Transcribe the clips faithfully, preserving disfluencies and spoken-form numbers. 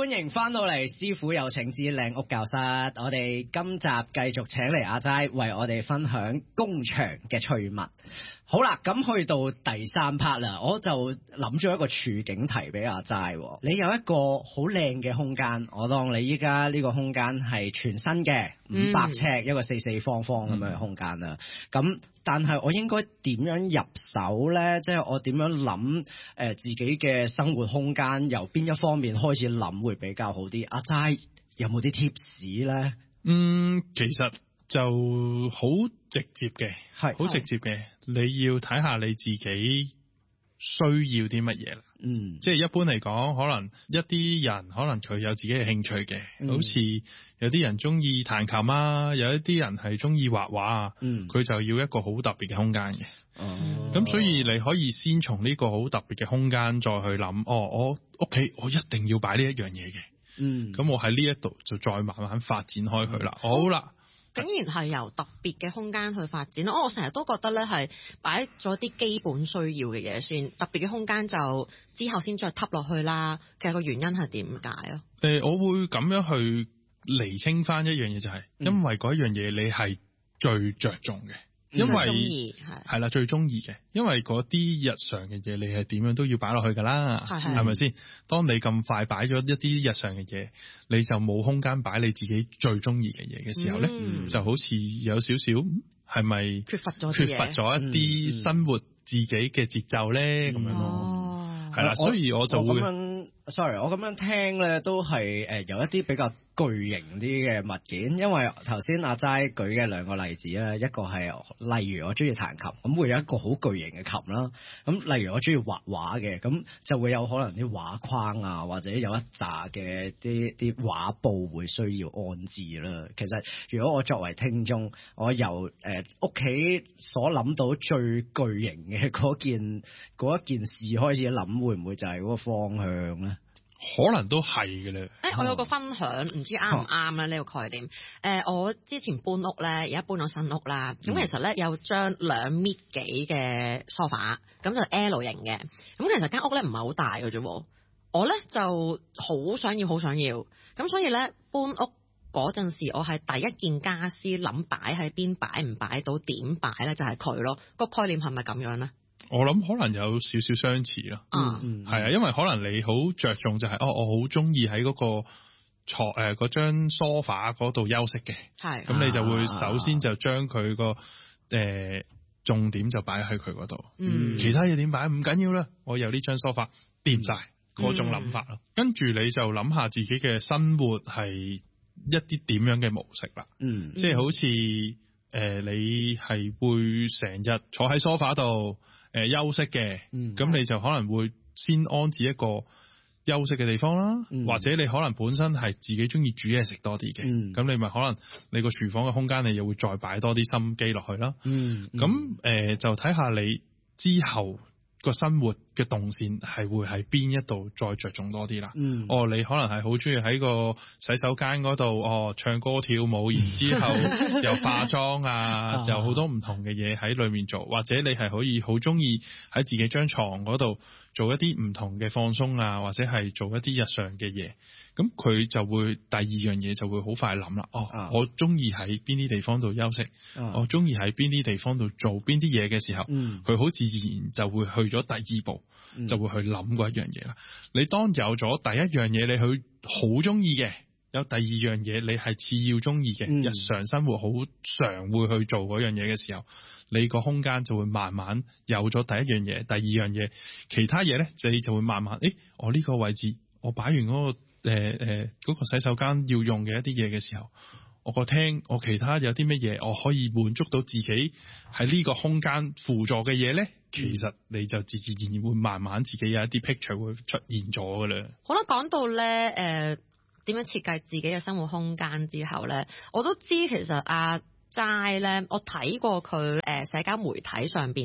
歡迎翻到嚟師傅有請之靚屋教室。我哋今集繼續請嚟阿齋為我哋分享工場嘅趣聞。好啦，咁去到第三 part 啦，我就諗咗一個處境題俾阿齋。你有一個好靚嘅空間，我當你依家呢個空間係全新嘅五百尺、嗯、一個四四方方咁樣嘅空間啦。咁、嗯、但係我應該點樣入手呢？即係我點樣諗誒自己嘅生活空間，由邊一方面開始諗會比較好啲？阿齋有冇啲 tips 呢？ 嗯，其實就好直接嘅，係好直接嘅。你要睇下你自己需要啲乜嘢啦。嗯，即係一般嚟講，可能一啲人可能佢有自己嘅興趣嘅，嗯、好似有啲人中意彈琴啊，有一啲人係中意畫畫啊，嗯，佢就要一個好特別嘅空間嘅。哦，咁所以你可以先從呢個好特別嘅空間再去諗，哦，我屋企我一定要擺呢一樣嘢嘅。嗯，咁我喺呢一度就再慢慢發展開佢啦。嗯、好啦。 竟然係由特別嘅空間去發展咯！我成日都覺得咧係擺咗啲基本需要嘅嘢先，特別嘅空間就之後先再揼落去啦。其實個原因係點解啊？ 誒、呃，我會咁樣去釐清翻一樣嘢，就係、是嗯、因為嗰一樣嘢你係最着重嘅。因為係啦，最中意嘅，因為嗰啲日常嘅嘢，你係點樣都要擺落去噶啦，係咪先？當你咁快擺咗一啲日常嘅嘢，你就冇空間擺你自己最中意嘅嘢嘅時候咧，嗯、就好似有少少係咪缺乏咗缺乏咗一啲生活自己嘅節奏咧？咁、嗯、樣咯，係啦、嗯，所以我就會。 sorry， 我咁樣聽咧都係誒有一啲比較巨型啲嘅物件，因為頭先阿齋舉嘅兩個例子咧，一個係例如我中意彈琴，咁會有一個好巨型嘅琴啦。咁例如我中意畫畫嘅，咁就會有可能啲畫框啊，或者有一紮嘅啲啲畫布會需要安置啦。其實如果我作為聽眾，我由誒屋企所諗到最巨型嘅嗰件嗰一件事開始諗，會唔會就係嗰個方向咧？ 可能都係嘅咧。 誒，我有個分享，唔知啱唔啱咧呢個概念。誒、呃，我之前搬屋咧，而家搬咗新屋啦。咁、嗯、其實咧有張兩米幾嘅 sofa，咁就 L 型嘅。咁其實間屋咧唔係好大嘅啫。我咧就好想要，好想要。咁所以咧搬屋嗰陣時，我係第一件家私諗擺喺邊，擺唔擺到點擺咧，就係佢咯。個概念係咪咁樣咧？ 我諗可能有少少相似咯，嗯，係啊，因為可能你好着重就係、是、哦，我好中意喺嗰個坐誒嗰張 sofa 嗰度休息嘅，係，咁你就會首先就將佢個誒重點就擺喺佢嗰度，嗯，其他嘢點擺唔緊要啦，我有呢張 sofa 掂晒嗰種諗法咯，跟住你就諗下自己嘅生活係一啲點樣嘅模式啦，嗯，即係好似誒、呃、你係會成日坐喺 sofa 度。誒、呃，休息嘅，咁、嗯、你就可能會先安置一個休息嘅地方啦，嗯、或者你可能本身係自己中意煮嘢食多啲嘅，咁、嗯、你咪可能你個廚房嘅空間你又會再擺多啲心機落去啦。咁、嗯、誒、呃、就睇下你之後個生活嘅動線係會喺邊一度再着重多啲啦。嗯、哦，你可能係好中意喺個洗手間嗰度，哦，唱歌跳舞，然之後又化妝啊，有好多唔同嘅嘢喺裏面做，或者你係可以好中意喺自己張床嗰度做一啲唔同嘅放鬆啊，或者係做一啲日常嘅嘢。咁佢就會第二樣嘢就會好快諗啦。哦，啊、我中意喺邊啲地方度休息，啊、我中意喺邊啲地方度做邊啲嘢嘅時候，佢好、嗯、自然就會去咗第二步，嗯、就會去諗嗰一樣嘢啦。你當有咗第一樣嘢，你去好中意嘅，有第二樣嘢你係次要中意嘅，嗯、日常生活好常會去做嗰樣嘢嘅時候，你個空間就會慢慢有咗第一樣嘢，第二樣嘢，其他嘢咧，你就會慢慢，誒，我呢個位置，我擺完嗰、嗰個。誒誒，嗰、呃、個洗手間要用嘅一啲嘢嘅時候，我個廳，我其他有啲乜嘢，我可以滿足到自己喺呢個空間輔助嘅嘢咧，其實你就自自然然會慢慢自己有一啲 picture 會出現咗噶啦。 好啦，講到咧，誒、呃，點樣設計自己嘅生活空間之後咧，我都知其實阿齋咧，我睇過佢誒、呃、社交媒體上邊啲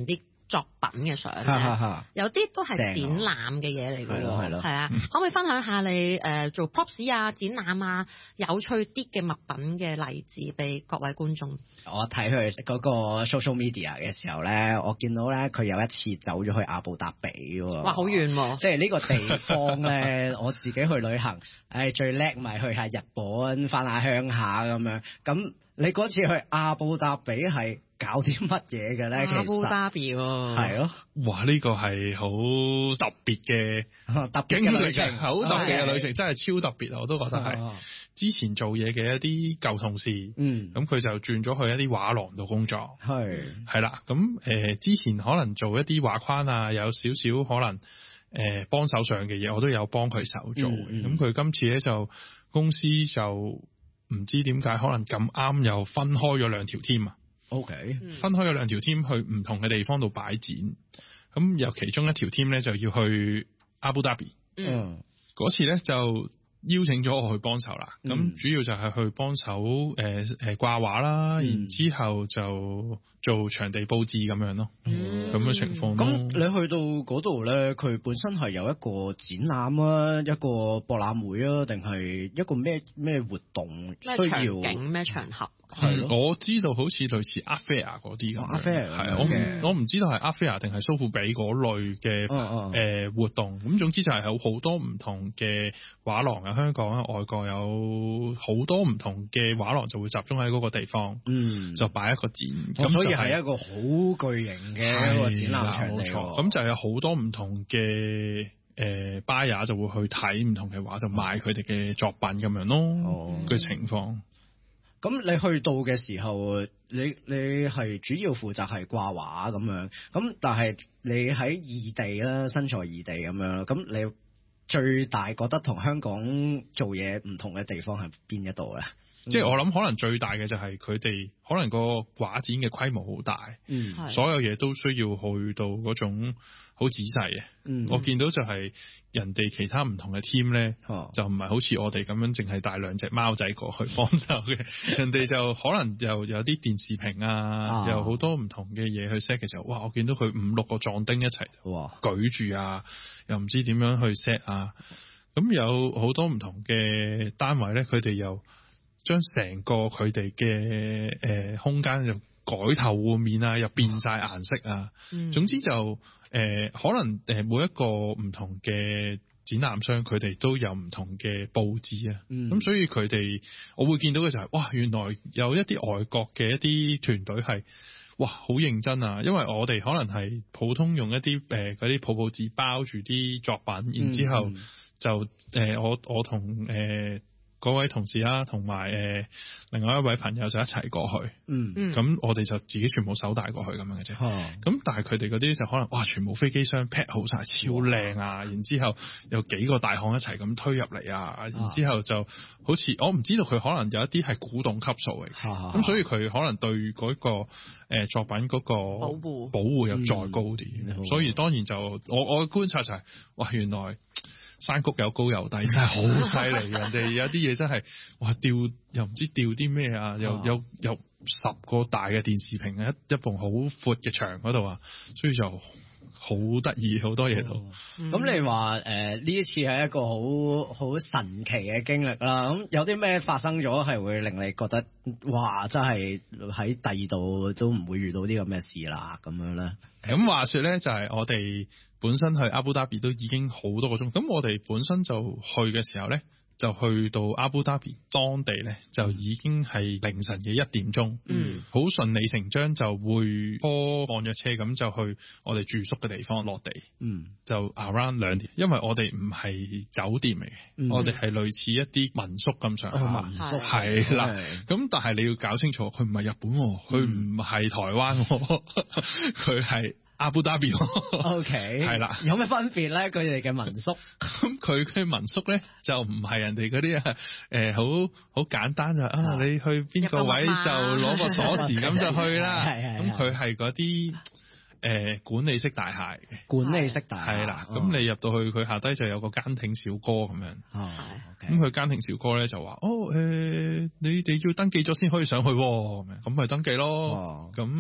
作品嘅相嘅，有啲都係展覽嘅嘢嚟嘅喎，係啊，可唔可以分享下你誒做 props 啊、展覽啊有趣啲嘅物品嘅例子俾各位觀眾？ 我睇佢嗰個 social media 嘅時候咧，我見到咧佢有一次走咗去阿布達比喎， 哇，好遠喎！ 即係呢個地方咧，我自己去旅行，誒最叻咪去下日本，翻下鄉下咁樣。咁你嗰次去阿布達比係搞啲乜嘢嘅咧？ 阿布達比喎， 係咯， 哇！呢個係好特別嘅特別嘅旅程， 好特別嘅旅程，真係超特別啊！我都覺得係。之前做嘢嘅一啲舊同事，嗯，咁佢就轉咗去一啲畫廊度工作，係係啦。咁誒、呃，之前可能做一啲畫框啊，有少少可能誒幫手上嘅嘢，我都有幫佢手做。咁佢、嗯嗯、今次咧就公司就唔知點解，可能咁啱又分開咗兩條 team 啊。OK，、嗯、分開咗兩條 team 去唔同嘅地方度擺展。咁由其中一條 team 咧就要去阿布達比，嗯，嗰次咧就邀請咗我去幫手啦，咁、嗯、主要就係去幫手誒誒掛畫啦，嗯、然之後就做場地佈置咁樣咯，咁嘅、嗯、情況。 咁你去到嗰度咧，佢本身係有一個展覽啊，一個博覽會啊，定係一個咩咩活動需要？咩場景咩場合？ 係、嗯，我知道好似類似 Art Fair 嗰啲咁。Art Fair 係啊，我我唔知道係 Art Fair 定係蘇富比嗰類嘅誒、哦哦呃、活動。咁總之就係有好多唔同嘅畫廊啊，香港啊，外國有好多唔同嘅畫廊就會集中喺嗰個地方，嗯，就擺一個展。咁、哦、所以係一個好巨型嘅一個展覽場地。冇錯， 咁就有好多唔同嘅誒 buyer 就會去睇唔同嘅畫，就賣佢哋嘅作品咁樣咯。哦，嘅情況。 咁你去到嘅時候，你你係主要負責係掛畫咁樣，咁但係你喺異地啦，身在異地咁樣啦，咁你最大覺得同香港做嘢唔同嘅地方係邊一度咧？ 即係我諗可能最大嘅就係佢哋可能個畫展嘅規模好大，嗯，所有嘢都需要去到嗰種好仔細嘅。嗯，我見到就係人哋其他唔同嘅 team 咧，哦、就唔係好似我哋咁樣淨係帶兩隻貓仔過去幫手嘅，人哋就可能又有啲電視屏啊，又好多唔同嘅嘢去 set 嘅時候，哇！我見到佢五六個壯丁一齊哇舉住啊，又唔知點樣去 set 啊，咁有好多唔同嘅單位咧，佢哋又將成個佢哋嘅誒空間又改頭換面啊，又變晒顏色啊，嗯、總之就誒、呃、可能誒每一個唔同嘅展覽商，佢哋都有唔同嘅佈置啊，咁、嗯、所以佢哋我會見到嘅就係、是、哇，原來有一啲外國嘅一啲團隊係哇好認真啊，因為我哋可能係普通用一啲誒嗰啲泡泡紙包住啲作品，然之後就誒、呃、我我同誒。呃嗰位同事啦，同埋誒另外一位朋友就一齊過去，嗯，咁我哋就自己全部手帶過去咁樣嘅啫。咁、嗯、但係佢哋嗰啲就可能哇，全部飛機箱 pack 好晒，超靚啊！哇然之後有幾個大行一齊咁推入嚟啊，啊然之後就好似我唔知道佢可能有一啲係古董級數嚟，咁、啊、所以佢可能對嗰、嗰個誒、呃、作品嗰個保護保護又再高啲，嗯、所以當然就我我嘅觀察就係、是、哇，原來。山谷有高有低，真係好犀利。人哋有啲嘢真係，哇吊又唔知吊啲咩啊，又有有十個大嘅電視屏啊，一一埲好闊嘅牆嗰度啊，所以就好得意，好多嘢都。咁、 嗯、你話誒呢一次係一個好好神奇嘅經歷啦。咁有啲咩發生咗係會令你覺得哇，真係喺第二度都唔會遇到啲咁嘅事啦咁樣咧？ 咁話說咧，就係、是、我哋本身去阿布達比都已經好多個鐘，咁我哋本身就去嘅時候咧，就去到阿布達比當地咧，就已經係凌晨嘅一點鐘，嗯，好順理成章就會拖網約車咁就去我哋住宿嘅地方落地，嗯，就 around 兩點，因為我哋唔係酒店嚟嘅，嗯、我哋係類似一啲民宿咁上下，哦、民宿係啦，咁但係你要搞清楚，佢唔係日本，佢唔係台灣，佢係。阿布達比，OK，係啦， 有咩分別咧？佢哋嘅民宿， 咁佢嘅民宿咧就唔係人哋嗰啲啊，誒，好好簡單就啊，你去邊個位就攞個鎖匙咁就去啦。咁佢係嗰啲誒管理式大廈嘅， 管理式大廈係啦。咁你入到去，佢下低就有個監聽小哥咁樣。哦，咁佢監聽小哥咧就話：哦，誒，你哋要登記咗先可以上去，咁咪登記咯。咁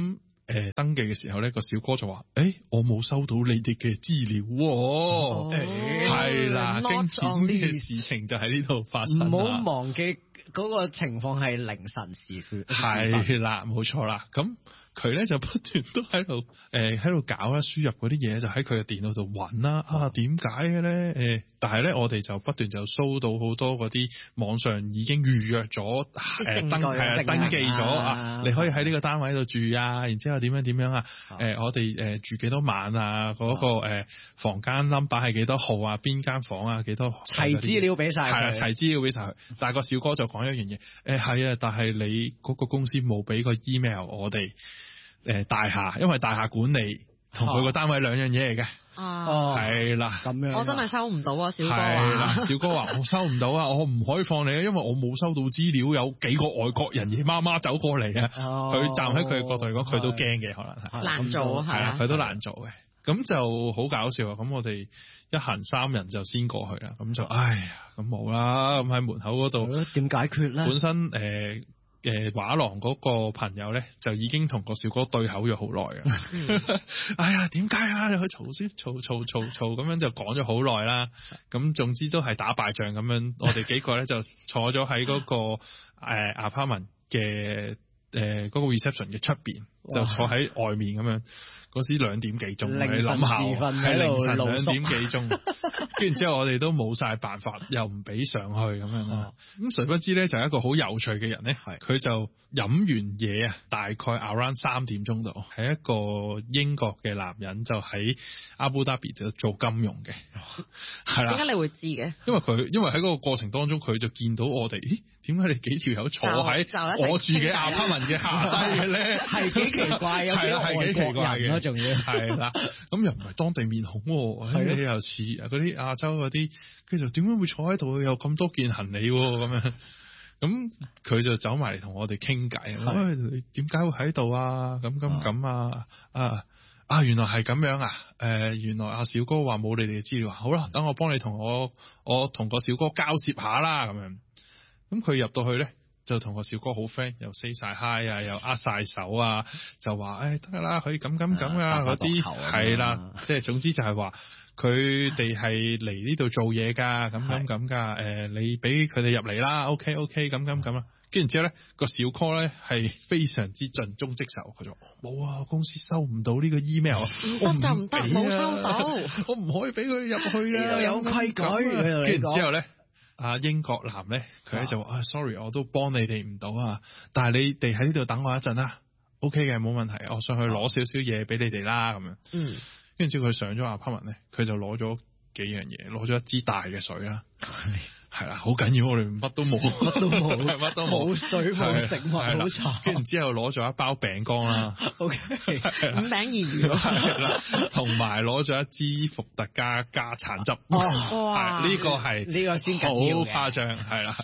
誒登記嘅時候咧，個小哥就話：誒我冇收到你哋嘅資料喎。係啦，經典嘅事情就喺呢度發生。 唔好忘記嗰個情況係凌晨時分。 係啦，冇錯啦。咁佢咧就不斷都喺度誒喺度搞啦，輸入嗰啲嘢就喺佢嘅電腦度揾啦。啊，點解嘅咧？誒，但係咧我哋就不斷就搜到好多嗰啲網上已經預約咗誒登係啊登記咗啊，你可以喺呢個單位度住啊，然之後點樣點樣啊？誒，我哋誒住幾多晚啊？嗰個誒房間 number 係幾多號啊？邊間房啊？幾多？ 齊資料俾晒佢。係啊， 齊資料俾晒佢。但係個小哥就講一樣嘢，誒係啊，但係你嗰個公司冇俾個 email 我哋。誒，大廈，因為大廈管理同佢個單位兩樣嘢嚟嘅。哦，係啦， 咁樣， 我真係收唔到啊，小哥話。 係啦，小哥話我收唔到啊，我唔可以放你啊，因為我冇收到資料，有幾個外國人夜媽媽走過嚟啊。佢站喺佢嘅角度嚟講，佢都驚嘅，可能係難做係啊，佢都難做嘅。咁就好搞笑啊！咁我哋一行三人就先過去啦。咁就唉呀，咁冇啦。咁喺門口嗰度點解決咧？本身誒。誒，畫廊嗰個朋友咧，就已經同個小哥對口咗好耐啊！哎呀，點解啊？你去嘈先，嘈嘈嘈嘈咁樣就講咗好耐啦。咁總之都係打敗仗咁樣，我哋幾個咧就坐咗喺嗰個誒 apartment 嘅誒嗰個 reception 嘅出邊，就坐喺外面咁樣。嗰時兩點幾鐘，你諗下，係凌晨兩點幾鐘，跟住之後我哋都冇晒辦法，又唔俾上去咁樣啦。咁誰不知咧，就係一個好有趣嘅人咧，佢就飲完嘢啊，大概 around 三點鐘度，係一個英國嘅男人，就喺阿布達比就做金融嘅，係啦。 點解你會知嘅？ 因為佢因為喺嗰個過程當中，佢就見到我哋，咦？點解你幾條友坐喺我住嘅 apartment 嘅下低嘅咧？ 係幾奇怪，有啲外國人咯，仲要係啦。咁又唔係當地面孔，你又似嗰啲亞洲嗰啲，跟住點解會坐喺度？有咁多件行李咁樣，咁佢就走埋嚟同我哋傾偈。喂，你點解會喺度啊？咁咁咁啊啊啊！原來係咁樣啊！誒，原來阿小哥話冇你哋嘅資料。好啦，等我幫你同我我同個小哥交涉下啦，咁樣。咁佢入到去咧，就同個小哥好 friend，又 say 晒 hi 啊，又握晒手啊，就話誒得啦，可以咁咁咁啊，嗰啲係啦，即係總之就係話佢哋係嚟呢度做嘢噶，咁咁咁噶，誒你俾佢哋入嚟啦 ，OK OK，咁咁咁啦，跟住之後咧個小哥咧係非常之盡忠職守，佢就冇啊，公司收唔到呢個 email， 我就唔得，冇收到， 我唔可以俾佢哋入去啊， 呢度有規矩， 跟住之後咧。阿英國男咧，佢咧就話：啊 ，sorry，我都幫你哋唔到啊，但係你哋喺呢度等我一陣啦 ，OK 嘅，冇問題，我上去攞少少嘢俾你哋啦，咁樣。嗯。跟住之後佢上咗 apartment咧，佢就攞咗幾樣嘢，攞咗一支大嘅水啦。係啦，好緊要，我哋乜都冇，乜都冇，乜都冇，水冇食物，好慘。跟住之後攞咗一包餅乾啦，OK， 五餅二魚， 係啦，同埋攞咗一支伏特加加橙汁，哇，呢個係呢個先緊要嘅， 好誇張，係啦，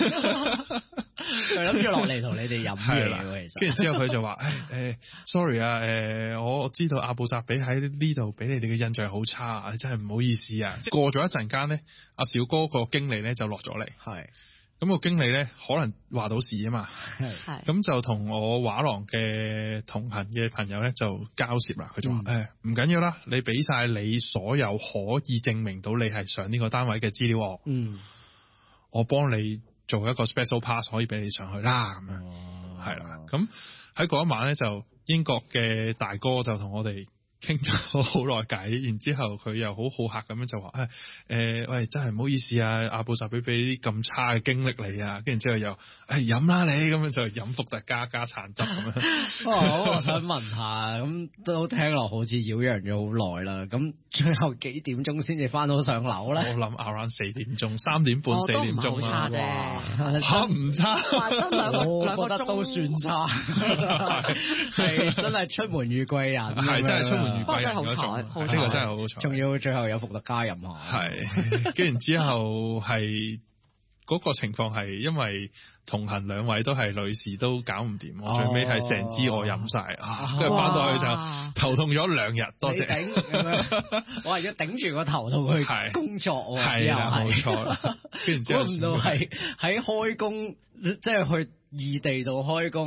佢諗住落嚟同你哋飲嘢嘅，其實。 跟住之後佢就話：誒誒，sorry 啊，誒，我知道阿布扎比喺呢度俾你哋嘅印象好差，真係唔好意思啊。過咗一陣間咧，阿小哥個經理咧就落咗嚟，係咁個經理咧可能話到事啊嘛，係咁就同我畫廊嘅同行嘅朋友咧就交涉啦，佢就話誒唔緊要啦，你俾晒你所有可以證明到你係上呢個單位嘅資料，嗯，我幫你做一個 special pass 可以俾你上去啦，咁樣係啦，咁喺嗰一晚咧就英國嘅大哥就同我哋傾咗好耐偈，然之後佢又好好客咁樣就話誒誒喂，真係唔好意思啊，阿布扎比俾啲咁差嘅經歷你啊，跟住之後又誒飲啦你，咁樣就飲伏特加加橙汁咁樣。 哦，我想問下，咁都聽落好似擾攘咗好耐啦，咁最後幾點鐘先至翻到上樓咧？ 我諗 around 四點鐘，三點半四點鐘啊， 吓唔差， 我覺得都算差，係真係出門遇貴人， 係真係出門。 不過真係好彩，好彩， 呢個真係好彩。 仲要最後有伏特加飲下， 係，跟住之後係嗰個情況係因為同行兩位都係女士都搞唔掂，我最尾係成支我飲晒，跟住翻到去就頭痛咗兩日，多謝。 我係要頂住個頭痛去工作喎， 係啦，冇錯啦。跟住之後估唔到係喺開工，即係去異地度開工。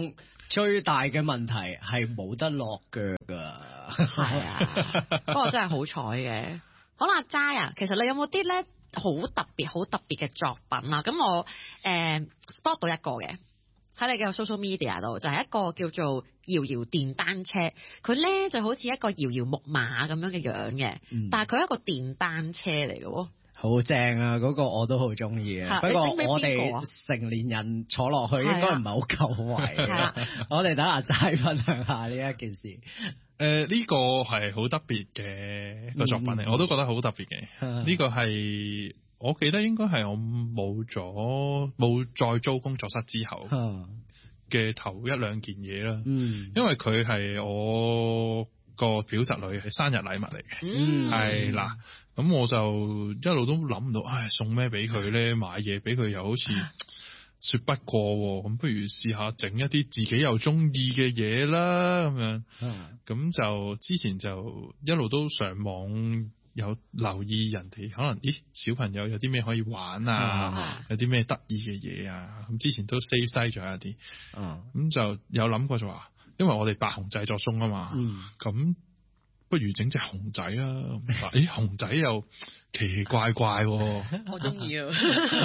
最大嘅問題係冇得落腳㗎。 係啊，不過真係好彩嘅。好啦，齋啊，其實你有冇啲咧好特別、好特別嘅作品啊？咁我誒、呃、spot 到一個嘅喺你嘅 social media 度，就係、是、一個叫做搖搖電單車。佢咧就好似一個搖搖木馬咁樣嘅樣嘅，嗯、但係佢係一個電單車嚟嘅喎。 好正啊！嗰、那個我都好中意嘅，不過我哋成年人坐落去應該唔係好夠位。係啦，我哋等下齋分享下呢一件事。誒、 呃，呢、這個係好特別嘅一個作品嚟，嗯、我都覺得好特別嘅。呢、嗯、個係我記得應該係我冇咗冇再租工作室之後嘅頭一兩件嘢啦。嗯，因為佢係我個表侄女係生日禮物嚟嘅，係啦、嗯，咁我就一路都諗唔到，唉，送咩俾佢咧？買嘢俾佢又好似說不過，咁不如試下整一啲自己又中意嘅嘢啦，咁樣，咁、嗯、就之前就一路都上網有留意人哋可能，咦，小朋友有啲咩可以玩啊，嗯、有啲咩得意嘅嘢啊，咁之前都 save 低咗一啲，咁、嗯、就有諗過就話。因為我哋八熊製作中啊嘛，咁、嗯、不如整隻熊仔啦。咦，熊仔又奇奇怪怪喎， 我中意啊。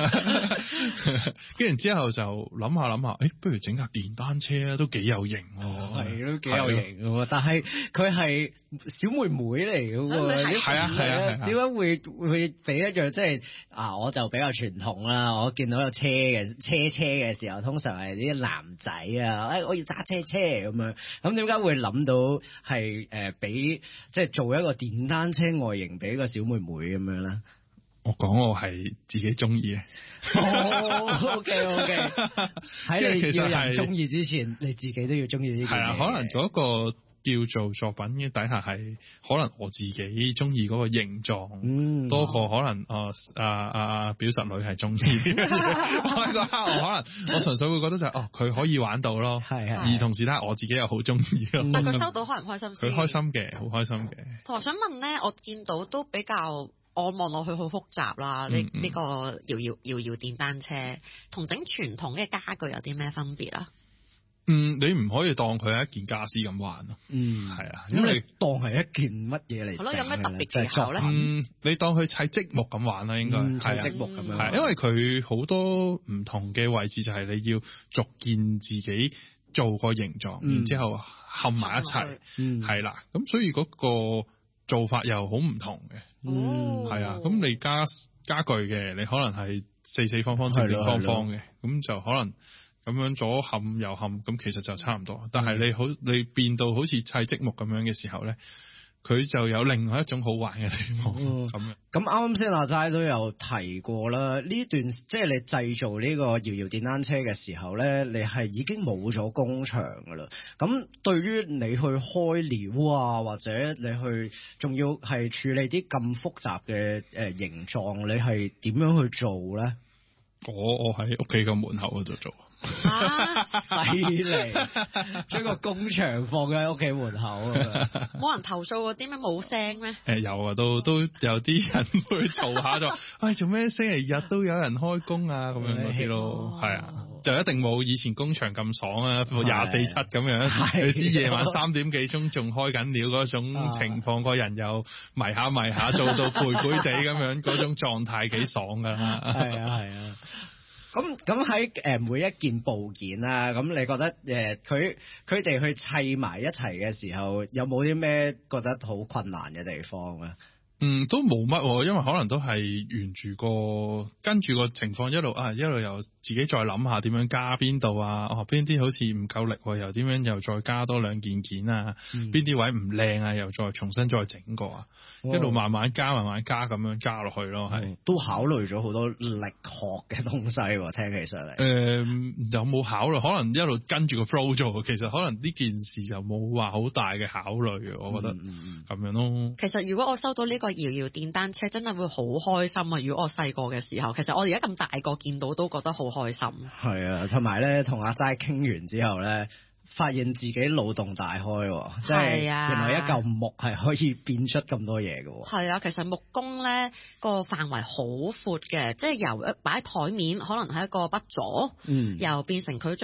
跟住之後就諗下諗下，誒，不如整架電單車啊，都幾有型喎。 係都幾有型喎，但係佢係小妹妹嚟嘅喎。 係啊係啊， 點解會會俾一樣即係啊？我就比較傳統啦。我見到有車嘅車車嘅時候，通常係啲男仔啊，誒，我要揸車車咁樣。咁點解會諗到係誒俾即係做一個電單車外形俾個小妹妹咁樣咧？ 我講我係自己中意嘅。 哦，OK OK。喺你要人中意之前，你自己都要中意呢件嘢。 係啊，可能做一個叫做作品嘅底下係，可能我自己中意嗰個形狀，嗯、多過可能啊啊啊表侄女係中意。我個刻我可能我純粹會覺得就係、是、哦，佢可以玩到咯，係係。而同時咧，我自己又好中意咯。 但佢收到開唔開心？ 佢開心嘅，好開心嘅。 同埋想問咧，我見到都比較。我望落去好複雜啦，呢呢、嗯嗯、個搖搖搖搖電單車同整傳統嘅家具有啲咩分別啊？ 嗯，你唔可以當佢係一件家私咁玩咯。嗯，係啊，因為你當係一件乜嘢嚟？ 係咯，有咩特別技巧咧？ 嗯，你當佢砌積木咁玩啦，應該砌積木咁樣。 係，因為佢好多唔同嘅位置，就係你要逐件自己做個形狀，嗯、然之後冚埋一齊，係啦。咁所以嗰個做法又好唔同嘅。嗯，係啊，咁你家家具嘅，你可能係四四方方、正正方方嘅，咁就可能咁樣左冚右冚，咁其實就差唔多。但係你好，你變到好似砌積木咁樣嘅時候咧，佢就有另外一種好玩嘅地方。咁樣咁啱啱先阿齋都有提過啦，呢段即係你製造呢個搖搖電單車嘅時候咧，你係已經冇咗工場噶啦。咁對於你去開料啊，或者你去仲要係處理啲咁複雜嘅誒形狀，你係點樣去做咧？ 我我喺屋企個門口嗰度做。 啊！ 犀利，將個工場放喺屋企門口啊！ 冇人投訴嗰啲咩冇聲咩？ 誒有啊，都都有啲人會嘈下就，喂，做咩星期日都有人開工啊？咁樣嗰啲咯，係啊，就一定冇以前工場咁爽啊，廿四七咁樣。你知夜晚三點幾鐘仲開緊料嗰種情況，個人又迷下迷下，做到攰攰地咁樣，嗰種狀態幾爽噶。 係啊係啊。咁咁喺誒每一件部件啊，咁你覺得誒佢佢哋去砌埋一齊嘅時候，有冇啲咩覺得好困難嘅地方啊？ 嗯，都冇乜，因為可能都係沿住個跟住個情況一路啊，一路又自己再諗下點樣加邊度啊，哦邊啲好似唔夠力，又點樣又再加多兩件件啊，邊啲、嗯、位唔靚啊，又再重新再整過啊，哦、一路慢慢加慢慢加咁樣加落去咯，係、哦、 都考慮咗好多力學嘅東西喎，聽起上嚟。誒、 呃，有冇考慮？可能一路跟住個 flow 做，其實可能呢件事就冇話好大嘅考慮嘅，我覺得咁、嗯、樣咯。 其實如果我收到呢、這個搖搖電單車真係會好開心啊！如果我細個嘅時候，其實我而家咁大個見到都覺得好開心。 係啊，同埋咧，同阿齋傾完之後咧，發現自己腦洞大開，即係原來一嚿木係可以變出咁多嘢嘅。 係啊，其實木工咧個範圍好闊嘅，即係由擺喺台面可能係一個筆座，嗯，又變成佢將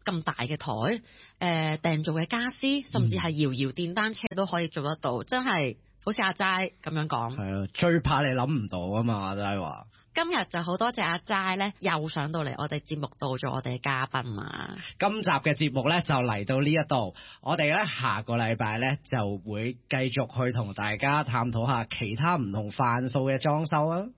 咁大嘅台，誒、呃、訂做嘅家私，甚至係搖搖電單車都可以做得到，真係好似阿齋咁樣講。 係啊，最怕你諗唔到啊嘛，阿齋話。 今日就好多謝阿齋咧，又上到嚟我哋節目度做我哋嘅嘉賓啊！ 今集嘅節目咧就嚟到呢一度，我哋咧下個禮拜咧就會繼續去同大家探討下其他唔同範數嘅裝修啊！